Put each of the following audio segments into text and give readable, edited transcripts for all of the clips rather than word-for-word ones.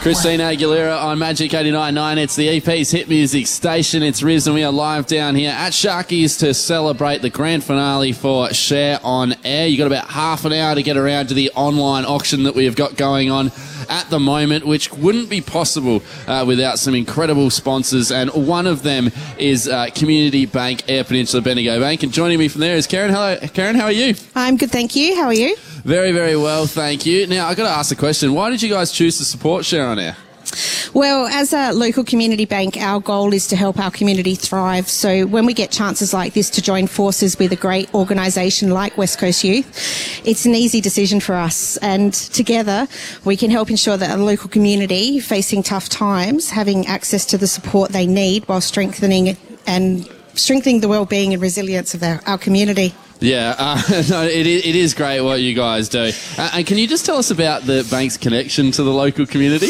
Christina Aguilera on Magic 89.9. It's the EP's hit music station. It's Riz and we are live down here at Sharkies to celebrate the grand finale for Share on Air. You've got about half an hour to get around to the online auction that we have got going on at the moment, which wouldn't be possible without some incredible sponsors, and one of them is Community Bank, Eyre Peninsula Bendigo Bank. And joining me from there is Karen. Hello, Karen, how are you? I'm good, thank you. How are you? Very, very well, thank you. Now, I've got to ask a question. Why did you guys choose to support Share on Air? Well, as a local community bank, our goal is to help our community thrive. So when we get chances like this to join forces with a great organisation like West Coast Youth, it's an easy decision for us. And together, we can help ensure that a local community facing tough times, having access to the support they need while strengthening the well-being and resilience of our community. Yeah, no, it is great what you guys do. And can you just tell us about the bank's connection to the local community?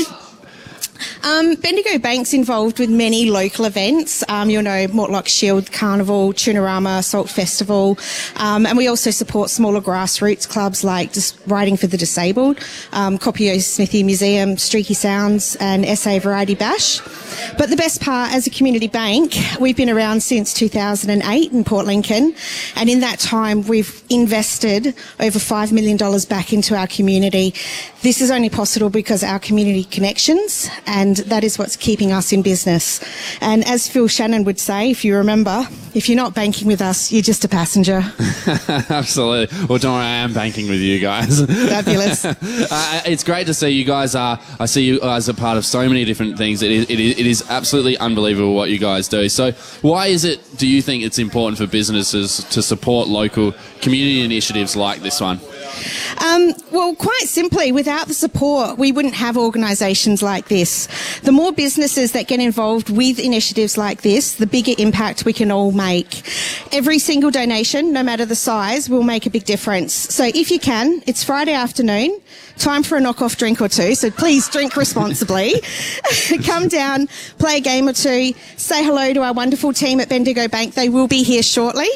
Bendigo Bank's involved with many local events. You'll know Mortlock Shield Carnival, Tunarama, Salt Festival, and we also support smaller grassroots clubs like just Riding for the Disabled, Copio Smithy Museum, Streaky Sounds and SA Variety Bash. But the best part, as a community bank, we've been around since 2008 in Port Lincoln, and in that time we've invested over $5 million back into our community. This is only possible because of our community connections, and that is what's keeping us in business. And as Phil Shannon would say, if you remember, if you're not banking with us, you're just a passenger. Absolutely. Well, don't worry, I am banking with you guys. Fabulous. It's great to see you guys I see you guys are part of so many different things. It is absolutely unbelievable what you guys do. So why do you think it's important for businesses to support local community initiatives like this one? Well, quite simply, without the support, we wouldn't have organisations like this. The more businesses that get involved with initiatives like this, the bigger impact we can all make. Every single donation, no matter the size, will make a big difference. So if you can, it's Friday afternoon, time for a knock-off drink or two, so please drink responsibly. Come down, play a game or two, say hello to our wonderful team at Bendigo Bank. They will be here shortly.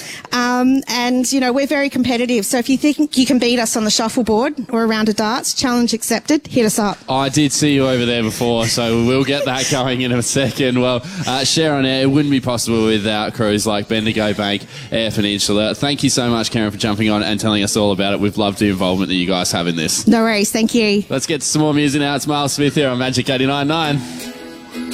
And, you know, we're very competitive. So if you think you can beat us on the shuffleboard or a round of darts, challenge accepted, hit us up. I did see you over there before, so we'll get that going in a second. Well, Share on Air, it wouldn't be possible without crews like Bendigo Bank, Eyre Peninsula. Thank you so much, Karen, for jumping on and telling us all about it. We've loved the involvement that you guys have in this. No worries, thank you. Let's get to some more music now. It's Miles Smith here on Magic 89.9.